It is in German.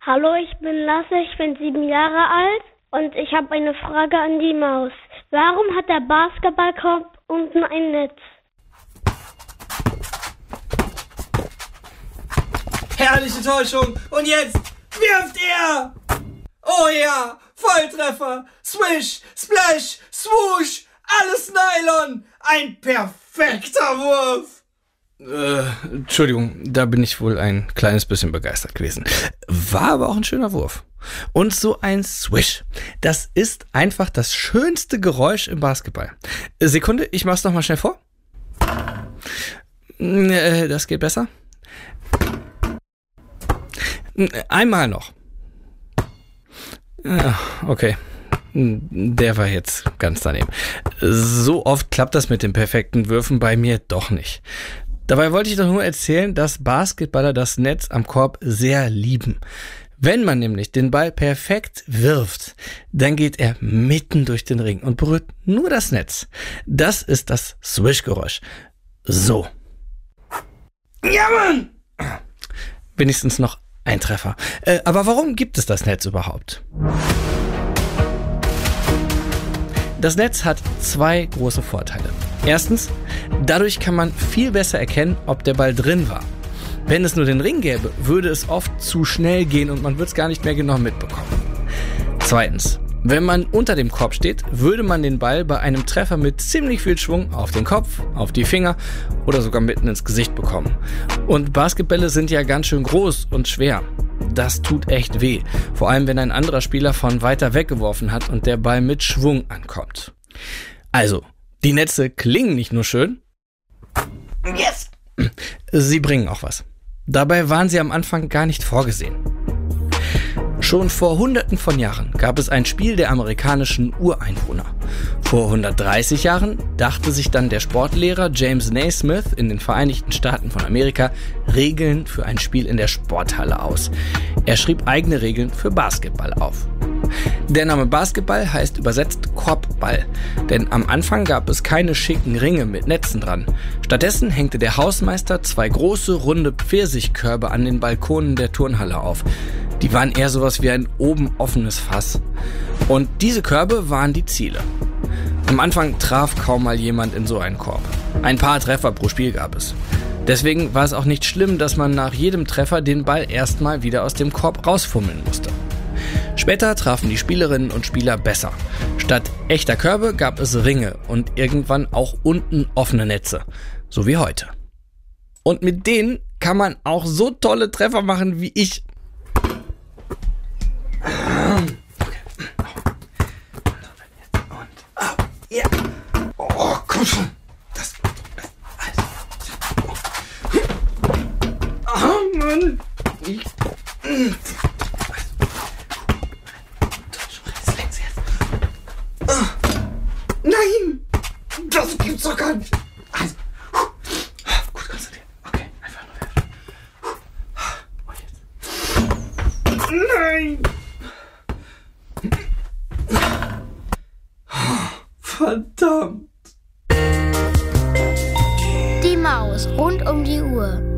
Hallo, ich bin Lasse, ich bin 7 Jahre alt und ich habe eine Frage an die Maus. Warum hat der Basketballkorb unten ein Netz? Herrliche Täuschung. Und jetzt wirft er. Oh ja, Volltreffer. Swish, Splash, Swoosh. Alles Nylon. Ein perfekter Wurf. Entschuldigung, da bin ich wohl ein kleines bisschen begeistert gewesen. War aber auch ein schöner Wurf. Und so ein Swish, das ist einfach das schönste Geräusch im Basketball. Sekunde, ich mach's noch mal schnell vor. Das geht besser. Einmal noch. Okay. Der war jetzt ganz daneben. So oft klappt das mit den perfekten Würfen bei mir doch nicht. Dabei wollte ich doch nur erzählen, dass Basketballer das Netz am Korb sehr lieben. Wenn man nämlich den Ball perfekt wirft, dann geht er mitten durch den Ring und berührt nur das Netz. Das ist das Swish-Geräusch. So. Ja, Mann! Wenigstens noch ein Treffer. Aber warum gibt es das Netz überhaupt? Das Netz hat 2 große Vorteile. Erstens, dadurch kann man viel besser erkennen, ob der Ball drin war. Wenn es nur den Ring gäbe, würde es oft zu schnell gehen und man würde es gar nicht mehr genau mitbekommen. Zweitens, wenn man unter dem Korb steht, würde man den Ball bei einem Treffer mit ziemlich viel Schwung auf den Kopf, auf die Finger oder sogar mitten ins Gesicht bekommen. Und Basketbälle sind ja ganz schön groß und schwer. Das tut echt weh, vor allem wenn ein anderer Spieler von weiter weg geworfen hat und der Ball mit Schwung ankommt. Also, die Netze klingen nicht nur schön, yes, sie bringen auch was. Dabei waren sie am Anfang gar nicht vorgesehen. Schon vor Hunderten von Jahren gab es ein Spiel der amerikanischen Ureinwohner. Vor 130 Jahren dachte sich dann der Sportlehrer James Naismith in den Vereinigten Staaten von Amerika Regeln für ein Spiel in der Sporthalle aus. Er schrieb eigene Regeln für Basketball auf. Der Name Basketball heißt übersetzt Korbball, denn am Anfang gab es keine schicken Ringe mit Netzen dran. Stattdessen hängte der Hausmeister 2 große, runde Pfirsichkörbe an den Balkonen der Turnhalle auf. Die waren eher sowas wie ein oben offenes Fass. Und diese Körbe waren die Ziele. Am Anfang traf kaum mal jemand in so einen Korb. Ein paar Treffer pro Spiel gab es. Deswegen war es auch nicht schlimm, dass man nach jedem Treffer den Ball erstmal wieder aus dem Korb rausfummeln musste. Später trafen die Spielerinnen und Spieler besser. Statt echter Körbe gab es Ringe und irgendwann auch unten offene Netze. So wie heute. Und mit denen kann man auch so tolle Treffer machen wie ich. Ja. Oh, komm schon. Das. Oh, Mann. Nein! Das gibt's doch gar nicht. Also, gut konzentriert. Okay, einfach nur werfen. Und jetzt. Nein! Verdammt! Die Maus rund um die Uhr.